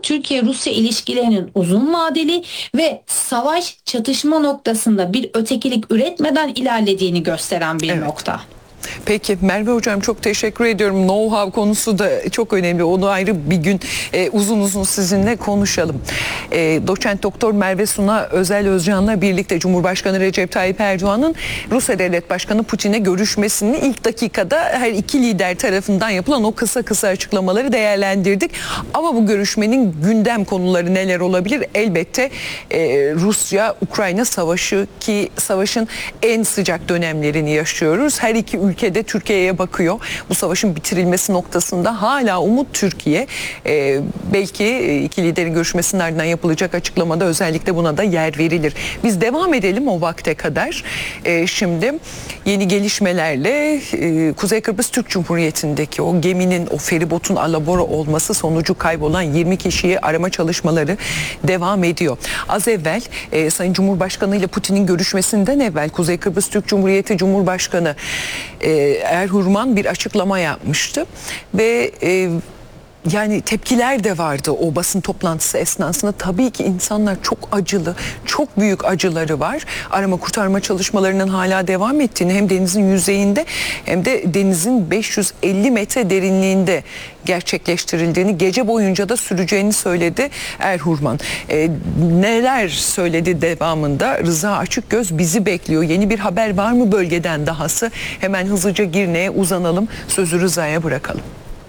Türkiye-Rusya ilişkilerinin uzun vadeli ve savaş çatışma noktasında bir ötekilik üretmeden ilerlediğini gösteren bir nokta. Peki Merve Hocam, çok teşekkür ediyorum. Know-how konusu da çok önemli. Onu ayrı bir gün uzun uzun sizinle konuşalım. Doçent Doktor Merve Suna Özel Özcan'la birlikte Cumhurbaşkanı Recep Tayyip Erdoğan'ın Rusya Devlet Başkanı Putin'le görüşmesini ilk dakikada her iki lider tarafından yapılan o kısa açıklamaları değerlendirdik. Ama bu görüşmenin gündem konuları neler olabilir? Elbette Rusya-Ukrayna savaşı, ki savaşın en sıcak dönemlerini yaşıyoruz. Her iki ülkede Türkiye'ye bakıyor. Bu savaşın bitirilmesi noktasında hala umut Türkiye. Belki iki liderin görüşmesinin ardından yapılacak açıklamada özellikle buna da yer verilir. Biz devam edelim o vakte kadar. Şimdi yeni gelişmelerle Kuzey Kıbrıs Türk Cumhuriyeti'ndeki o geminin, o feribotun alabora olması sonucu kaybolan 20 kişiyi arama çalışmaları devam ediyor. Az evvel Sayın Cumhurbaşkanı ile Putin'in görüşmesinden evvel Kuzey Kıbrıs Türk Cumhuriyeti Cumhurbaşkanı Erhurman bir açıklama yapmıştı ve yani tepkiler de vardı o basın toplantısı esnasında. Tabii ki insanlar çok acılı, çok büyük acıları var. Arama kurtarma çalışmalarının hala devam ettiğini, hem denizin yüzeyinde hem de denizin 550 metre derinliğinde gerçekleştirildiğini, gece boyunca da süreceğini söyledi Erhurman. Neler söyledi devamında? Rıza Açıkgöz bizi bekliyor. Yeni bir haber var mı bölgeden dahası? Hemen hızlıca Girne'ye uzanalım. Sözü Rıza'ya bırakalım.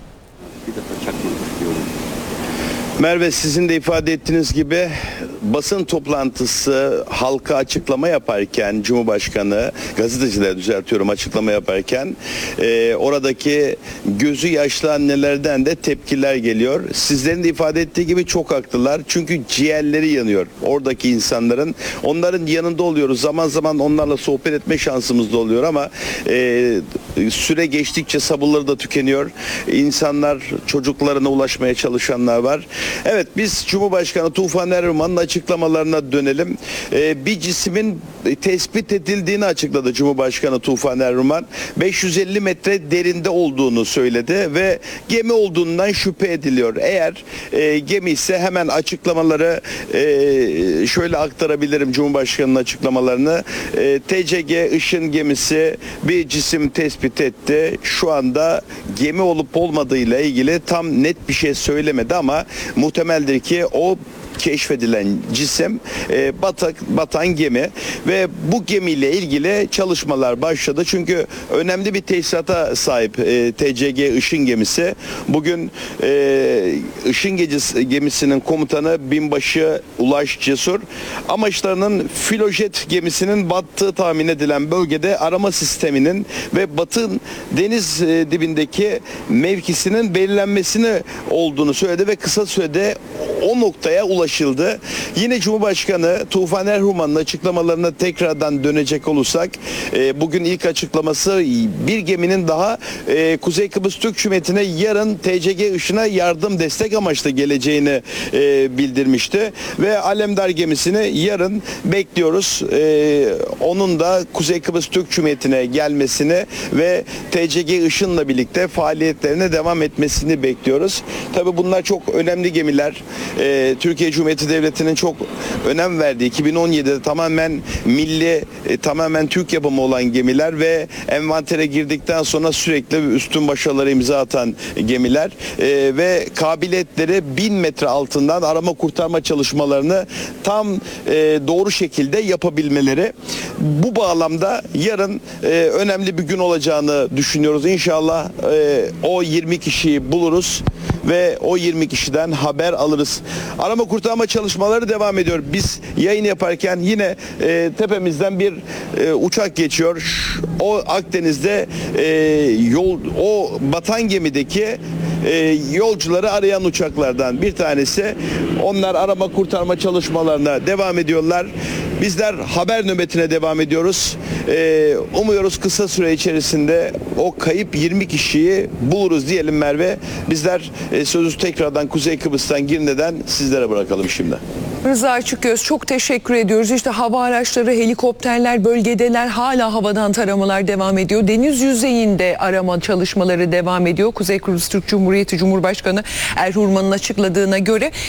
Merve, sizin de ifade ettiğiniz gibi basın toplantısı, halka açıklama yaparken Cumhurbaşkanı, gazetecilere düzeltiyorum, açıklama yaparken oradaki gözü yaşlı annelerden de tepkiler geliyor. Sizlerin de ifade ettiği gibi çok haklılar. Çünkü ciğerleri yanıyor oradaki insanların. Onların yanında oluyoruz. Zaman zaman onlarla sohbet etme şansımız da oluyor ama süre geçtikçe sabırları da tükeniyor. İnsanlar, çocuklarına ulaşmaya çalışanlar var. Evet, biz Cumhurbaşkanı Tufan Erman'ın açıklamalarına dönelim. Bir cismin tespit edildiğini açıkladı Cumhurbaşkanı Tufan Erman. 550 metre derinde olduğunu söyledi ve gemi olduğundan şüphe ediliyor. Eğer gemi ise hemen açıklamaları şöyle aktarabilirim, Cumhurbaşkanı'nın açıklamalarını. TCG Işın gemisi bir cisim tespit etti. Şu anda gemi olup olmadığıyla ilgili tam net bir şey söylemedi ama muhtemeldir ki o keşfedilen cisim batan gemi ve bu gemiyle ilgili çalışmalar başladı. Çünkü önemli bir tesisata sahip TCG Işın gemisi. Bugün Işın gemisinin komutanı Binbaşı Ulaş Cesur, amaçlarının filojet gemisinin battığı tahmin edilen bölgede arama sisteminin ve batın deniz dibindeki mevkisinin belirlenmesini olduğunu söyledi ve kısa sürede o noktaya ulaşıldı. Yine Cumhurbaşkanı Tufan Erhurman'ın açıklamalarına tekrardan dönecek olursak, bugün ilk açıklaması bir geminin daha Kuzey Kıbrıs Türk Cumhuriyeti'ne yarın TCG Işın'a yardım destek amaçlı geleceğini bildirmişti ve Alemdar gemisini yarın bekliyoruz. Onun da Kuzey Kıbrıs Türk Cumhuriyeti'ne gelmesini ve TCG Işın'la birlikte faaliyetlerine devam etmesini bekliyoruz. Tabii bunlar çok önemli gemiler. Türkiye Cumhuriyeti Devleti'nin çok önem verdiği, 2017'de tamamen milli, tamamen Türk yapımı olan gemiler ve envantere girdikten sonra sürekli üstün başarılara imza atan gemiler ve kabiliyetleri 1000 metre altından arama kurtarma çalışmalarını tam doğru şekilde yapabilmeleri. Bu bağlamda yarın önemli bir gün olacağını düşünüyoruz. İnşallah o 20 kişiyi buluruz ve o 20 kişiden haber alırız. Arama kurtarma çalışmaları devam ediyor. Biz yayın yaparken yine tepemizden bir uçak geçiyor. O Akdeniz'de o batan gemideki yolcuları arayan uçaklardan bir tanesi. Onlar arama kurtarma çalışmalarına devam ediyorlar. Bizler haber nöbetine devam ediyoruz. Umuyoruz kısa süre içerisinde o kayıp 20 kişiyi buluruz diyelim Merve. Bizler sözü tekrardan Kuzey Kıbrıs'tan, Girne'den sizlere bırakalım şimdi. Rıza Açıkgöz, çok teşekkür ediyoruz. İşte hava araçları, helikopterler bölgedeler, hala havadan taramalar devam ediyor. Deniz yüzeyinde arama çalışmaları devam ediyor. Kuzey Kıbrıs Türk Cumhuriyeti Cumhurbaşkanı Erhurman'ın açıkladığına göre